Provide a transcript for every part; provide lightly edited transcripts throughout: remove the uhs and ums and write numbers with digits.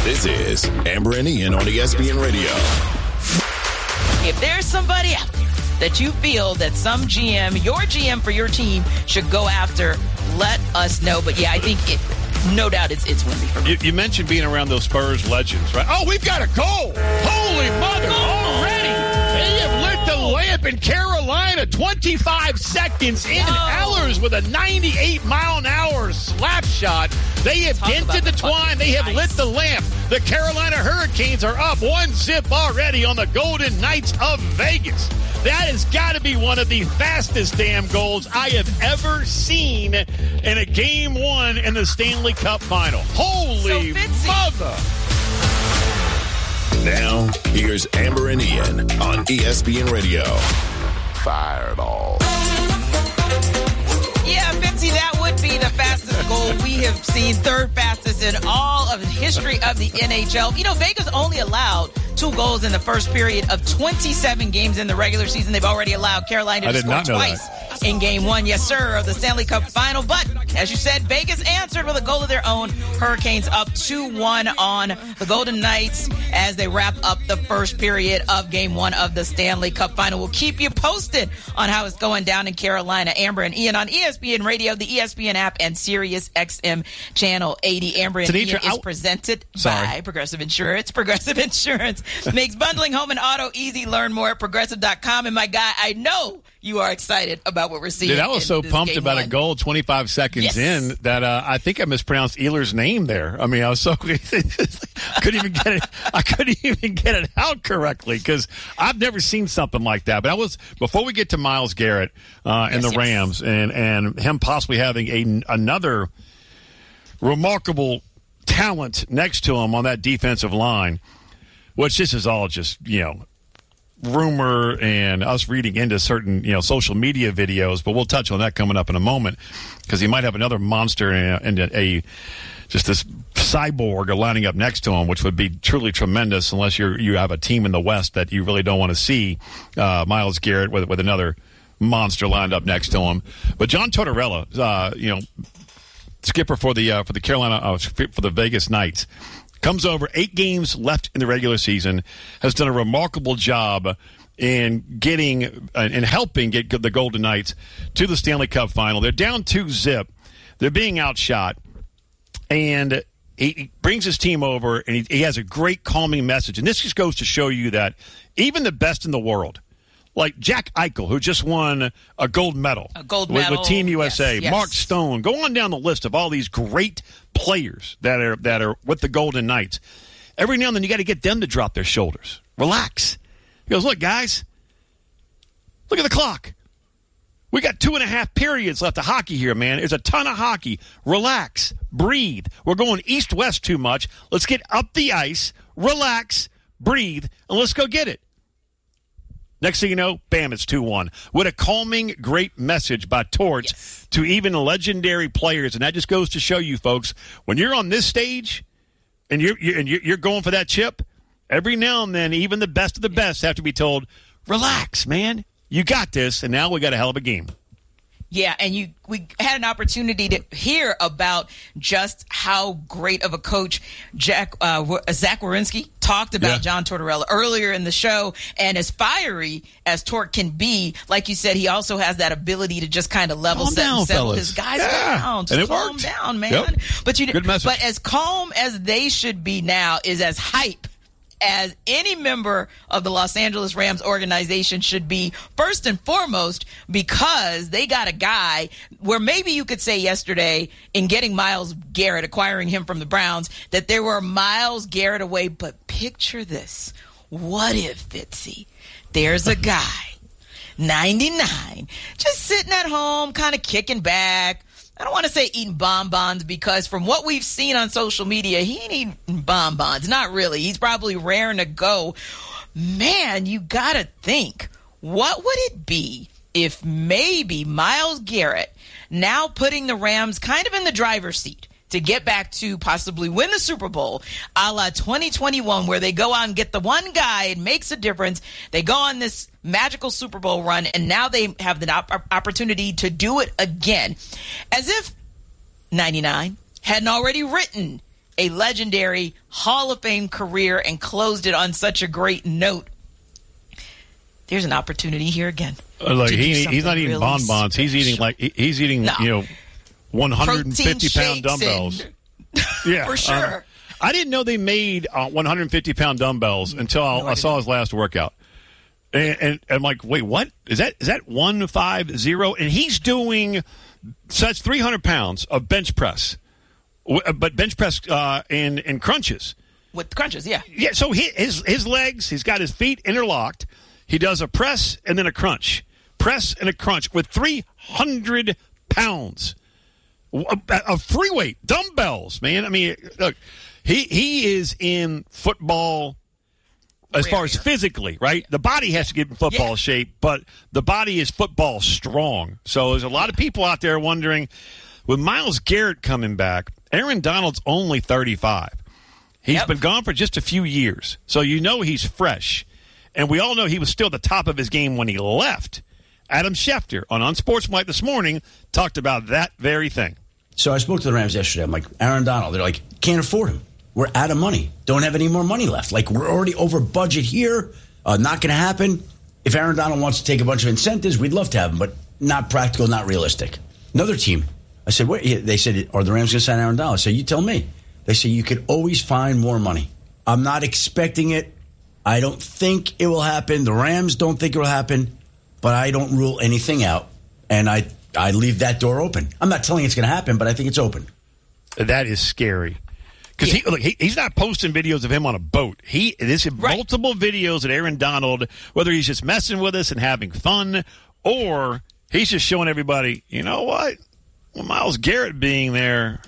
This is Amber and Ian on ESPN Radio. If there's somebody out there that you feel that some GM, your GM for your team, should go after, let us know. But yeah, I think no doubt it's Wemby for me. You mentioned being around those Spurs legends, right? Oh, we've got a goal. Holy mother, already. They have lit the lamp in Carolina. 25 seconds in. Ellers with a 98-mile-an-hour slap shot. They have dented the twine. They have lit the lamp. The Carolina Hurricanes are up 1-0 already on the Golden Knights of Vegas. That has got to be one of the fastest damn goals I have ever seen in a Game 1 in the Stanley Cup Final. Holy mother! Now, here's Amber and Ian on ESPN Radio. Fireball. Yeah, Fitzy, that would be the fastest goal we have seen, third fastest in all of the history of the NHL. You know, Vegas only allowed 2 goals in the first period of 27 games in the regular season. They've already allowed Carolina to score twice in Game 1, yes, sir, of the Stanley Cup Final. But, as you said, Vegas answered with a goal of their own. Hurricanes up 2-1 on the Golden Knights as they wrap up the first period of Game 1 of the Stanley Cup Final. We'll keep you posted on how it's going down in Carolina. Amber and Ian on ESPN Radio, the ESPN app, and Sirius XM Channel 80. Amber and Ian is presented by Progressive Insurance. Progressive Insurance makes bundling home and auto easy. Learn more at Progressive.com. And my guy, I know you are excited about what we're seeing. Dude, I was so pumped about a goal 25 seconds in that I think I mispronounced Ehlers' name there. I mean, I was so I couldn't even get it out correctly because I've never seen something like that. But before we get to Myles Garrett and the Rams and him possibly having another remarkable talent next to him on that defensive line, which this is all just, rumor and us reading into certain, social media videos, but we'll touch on that coming up in a moment because he might have another monster and just this cyborg lining up next to him, which would be truly tremendous unless you have a team in the West that you really don't want to see Myles Garrett with another monster lined up next to him. But John Tortorella, skipper for the Carolina for the Vegas Knights, comes over 8 games left in the regular season, has done a remarkable job in getting and helping get the Golden Knights to the Stanley Cup Final. They're down 2-0. They're being outshot, and he brings his team over, and he has a great calming message. And this just goes to show you that even the best in the world, like Jack Eichel, who just won a gold medal, with Team USA, yes. Mark Stone, go on down the list of all these great players that are with the Golden Knights. Every now and then you got to get them to drop their shoulders. Relax. He goes, look, guys, look at the clock. We got 2.5 periods left of hockey here, man. There's a ton of hockey. Relax. Breathe. We're going east-west too much. Let's get up the ice, relax, breathe, and let's go get it. Next thing you know, bam, it's 2-1. What a calming, great message by Torts to even legendary players. And that just goes to show you, folks, when you're on this stage and you're going for that chip, every now and then, even the best of the best have to be told, relax, man. You got this, and now we got a hell of a game. Yeah, and we had an opportunity to hear about just how great of a coach Zach Werenski talked about John Tortorella earlier in the show. And as fiery as Tort can be, like you said, he also has that ability to just kind of level set and settle his guys down. Just calm down, man. Yep. But as calm as they should be now is as hype as any member of the Los Angeles Rams organization should be, first and foremost, because they got a guy where maybe you could say yesterday in getting Myles Garrett, acquiring him from the Browns, that they were Myles Garrett away. But picture this. What if, Fitzy, there's a guy, 99, just sitting at home, kind of kicking back. I don't want to say eating bonbons because from what we've seen on social media, he ain't eating bonbons. Not really. He's probably raring to go. Man, you got to think, what would it be if maybe Myles Garrett now putting the Rams kind of in the driver's seat to get back to possibly win the Super Bowl a la 2021, where they go out and get the one guy, it makes a difference. They go on this magical Super Bowl run, and now they have the opportunity to do it again. As if 99 hadn't already written a legendary Hall of Fame career and closed it on such a great note. There's an opportunity here again. Like he's not eating bonbons. He's eating 150-pound dumbbells. Yeah, for sure. I didn't know they made 150-pound dumbbells until I saw his last workout. And I'm like, wait, what? Is that 150? And he's doing, so that's 300 pounds of bench press. But bench press and crunches. With crunches, yeah. Yeah, so his legs, he's got his feet interlocked. He does a press and then a crunch. Press and a crunch with 300 pounds of free weight dumbbells, man. I mean, look, he is in football as far as physically, right? The body has to get in football shape, but the body is football strong. So there's a lot of people out there wondering, with Myles Garrett coming back, Aaron Donald's only 35. He's been gone for just a few years, so you know he's fresh. And we all know he was still at the top of his game when he left. Adam Schefter on Unsportsmanlike this morning talked about that very thing. So I spoke to the Rams yesterday. I'm like, Aaron Donald. They're like, can't afford him. We're out of money. Don't have any more money left. Like, we're already over budget here. Not going to happen. If Aaron Donald wants to take a bunch of incentives, we'd love to have him, but not practical, not realistic. Another team. I said, wait. They said, are the Rams going to sign Aaron Donald? I said, you tell me. They said, you could always find more money. I'm not expecting it. I don't think it will happen. The Rams don't think it will happen, but I don't rule anything out, and I leave that door open. I'm not telling you it's going to happen, but I think it's open. That is scary. Because he's not posting videos of him on a boat. There's multiple videos of Aaron Donald, whether he's just messing with us and having fun, or he's just showing everybody, you know what? Well, Myles Garrett being there,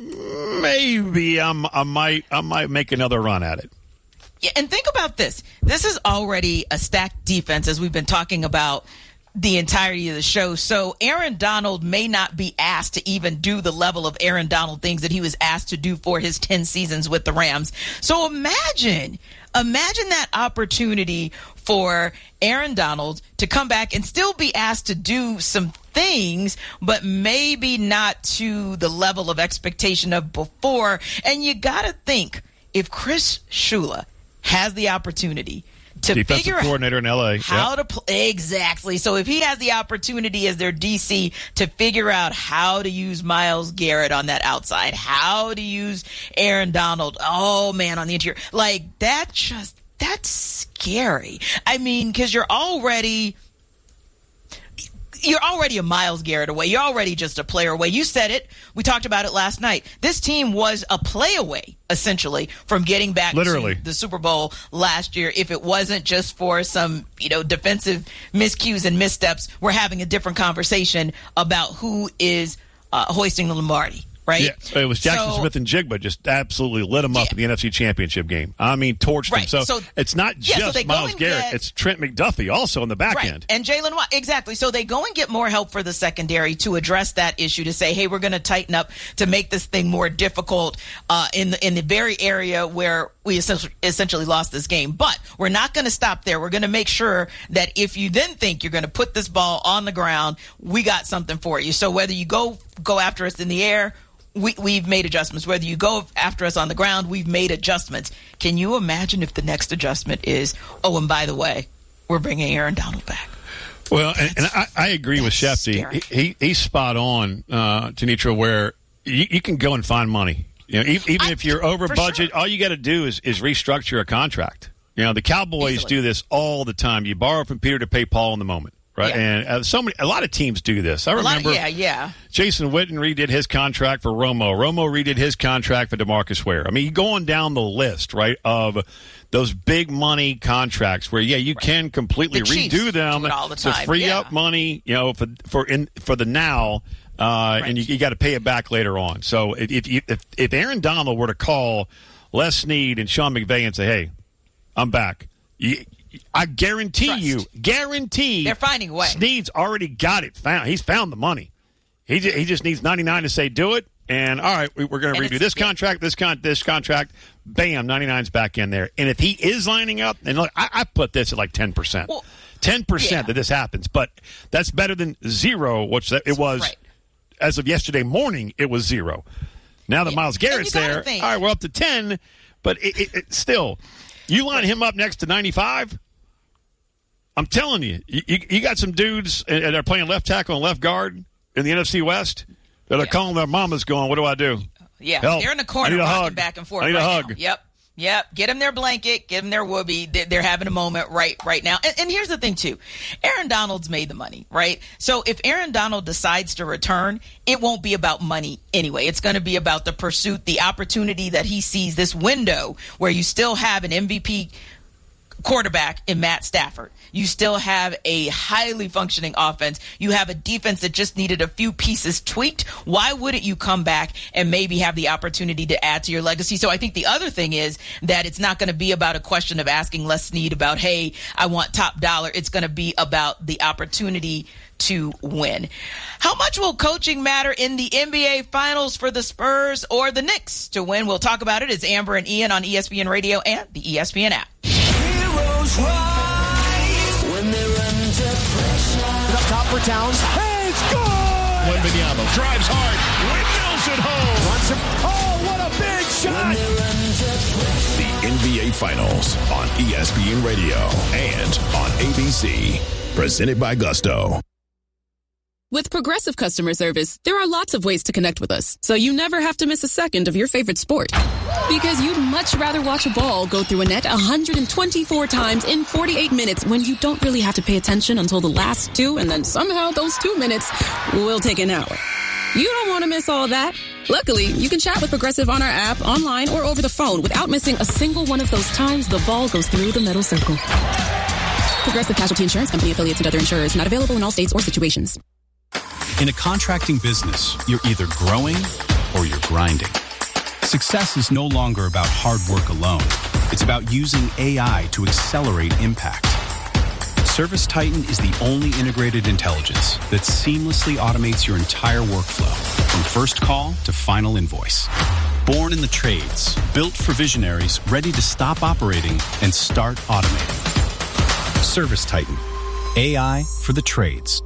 maybe I might make another run at it. Yeah, and think about this. This is already a stacked defense, as we've been talking about the entirety of the show. So Aaron Donald may not be asked to even do the level of Aaron Donald things that he was asked to do for his 10 seasons with the Rams. So imagine that opportunity for Aaron Donald to come back and still be asked to do some things, but maybe not to the level of expectation of before. And you got to think, if Chris Shula has the opportunity to defensive figure coordinator in LA. How to play. Exactly. So if he has the opportunity as their DC to figure out how to use Myles Garrett on that outside, how to use Aaron Donald, on the interior, like that's scary. I mean, because you're already a Myles Garrett away. You're already just a player away. You said it. We talked about it last night. This team was a play away, essentially, from getting back to the Super Bowl last year. If it wasn't just for some, defensive miscues and missteps, we're having a different conversation about who is hoisting the Lombardi. Right? Yeah, it was Jackson Smith and Jigba just absolutely lit him up in the NFC Championship game. I mean, torched him. So it's not just Myles Garrett. It's Trent McDuffie also in the back end. And Jalen Watt. Exactly. So they go and get more help for the secondary to address that issue, to say, hey, we're going to tighten up to make this thing more difficult in the very area where we essentially lost this game. But we're not going to stop there. We're going to make sure that if you then think you're going to put this ball on the ground, we got something for you. So whether you go after us in the air, we've made adjustments. Whether you go after us on the ground, we've made adjustments. Can you imagine if the next adjustment is, and by the way, we're bringing Aaron Donald back? Well, and I agree with Shefty. He's spot on, Tenitra, where you can go and find money. Even if you're over budget, all you got to do is restructure a contract. The Cowboys do this all the time. You borrow from Peter to pay Paul in the moment. Right, yeah. And a lot of teams do this. I remember Jason Witten redid his contract for Romo. Romo redid his contract for DeMarcus Ware. I mean, going down the list, right, of those big money contracts where, you can completely redo them to free up money, for the now, and you got to pay it back later on. So if Aaron Donald were to call Les Snead and Sean McVay and say, hey, I'm back, I guarantee they're finding a way. Snead's already got it found. He's found the money. He just needs 99 to say do it. And all right, we're going to redo this contract, this contract. Bam, 99's back in there. And if he is lining up, and look, I put this at like 10%. Well, 10% that this happens, but that's better than zero, which it was as of yesterday morning. It was zero. Now that Myles Garrett's there, all right, we're up to 10, but it still, you line him up next to 95, I'm telling you, you got some dudes that are playing left tackle and left guard in the NFC West that are calling their mamas going, what do I do? Yeah, help. They're in the corner rocking back and forth. I need a hug. Now. Yep. Get them their blanket. Get them their whoopee. They're having a moment right now. And here's the thing, too. Aaron Donald's made the money, right? So if Aaron Donald decides to return, it won't be about money anyway. It's going to be about the pursuit, the opportunity that he sees, this window where you still have an MVP quarterback in Matt Stafford. You still have a highly functioning offense. You have a defense that just needed a few pieces tweaked. Why wouldn't you come back and maybe have the opportunity to add to your legacy? So I think the other thing is that it's not going to be about a question of asking Les Snead about, hey, I want top dollar. It's going to be about the opportunity to win. How much will coaching matter in the NBA Finals for the Spurs or the Knicks to win? We'll talk about it. It's Amber and Ian on ESPN Radio and the ESPN app. Heroes rise when they run to pressure. Up top for Towns. Hey, score! Wembanyama drives hard. Windmills it home. Runs him. Oh, what a big shot! The NBA Finals on ESPN Radio and on ABC. Presented by Gusto. With Progressive Customer Service, there are lots of ways to connect with us, so you never have to miss a second of your favorite sport. Because you'd much rather watch a ball go through a net 124 times in 48 minutes when you don't really have to pay attention until the last 2, and then somehow those 2 minutes will take an hour. You don't want to miss all that. Luckily, you can chat with Progressive on our app, online, or over the phone without missing a single one of those times the ball goes through the metal circle. Progressive Casualty Insurance Company, affiliates, and other insurers. Not available in all states or situations. In a contracting business, you're either growing or you're grinding. Success is no longer about hard work alone. It's about using AI to accelerate impact. ServiceTitan is the only integrated intelligence that seamlessly automates your entire workflow, from first call to final invoice. Born in the trades, built for visionaries ready to stop operating and start automating. ServiceTitan. AI for the trades.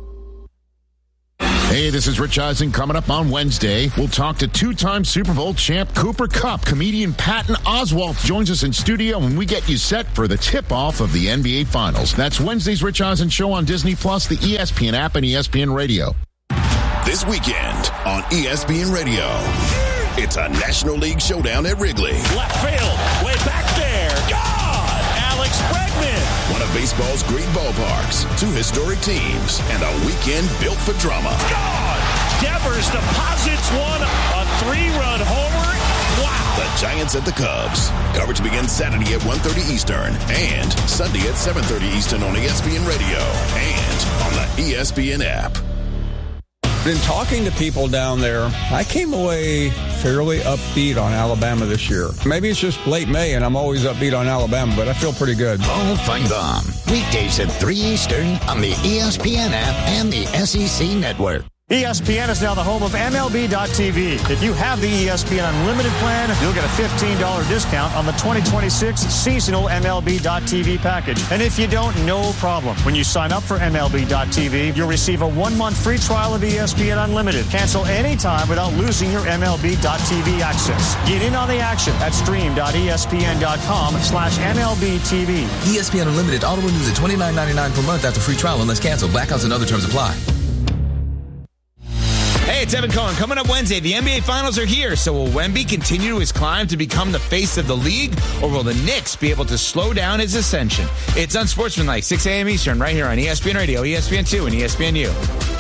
Hey, this is Rich Eisen. Coming up on Wednesday, we'll talk to two-time Super Bowl champ Cooper Kupp. Comedian Patton Oswalt joins us in studio when we get you set for the tip-off of the NBA Finals. That's Wednesday's Rich Eisen Show on Disney+, the ESPN app, and ESPN Radio. This weekend on ESPN Radio, it's a National League showdown at Wrigley. Left field, way back there. God! Alex Bregman. One of baseball's great ballparks, two historic teams, and a weekend built for drama. God! Devers deposits one, a 3-run homer. Wow! The Giants at the Cubs. Coverage begins Saturday at 1:30 Eastern and Sunday at 7:30 Eastern on ESPN Radio and on the ESPN app. Been talking to people down there. I came away fairly upbeat on Alabama this year. Maybe it's just late May and I'm always upbeat on Alabama, but I feel pretty good. Paul Feinbaum, weekdays at 3 Eastern on the ESPN app and the SEC network. ESPN is now the home of MLB.tv. If you have the ESPN Unlimited plan, you'll get a $15 discount on the 2026 seasonal MLB.tv package. And if you don't, no problem. When you sign up for MLB.tv, you'll receive a 1-month free trial of ESPN Unlimited. Cancel anytime without losing your MLB.tv access. Get in on the action at stream.espn.com/MLBTV. ESPN Unlimited auto renews at $29.99 per month after free trial unless canceled. Blackouts and other terms apply. Hey, it's Evan Cohen. Coming up Wednesday, the NBA Finals are here. So will Wemby continue his climb to become the face of the league, or will the Knicks be able to slow down his ascension? It's Unsportsmanlike, 6 a.m. Eastern, right here on ESPN Radio, ESPN2, and ESPNU.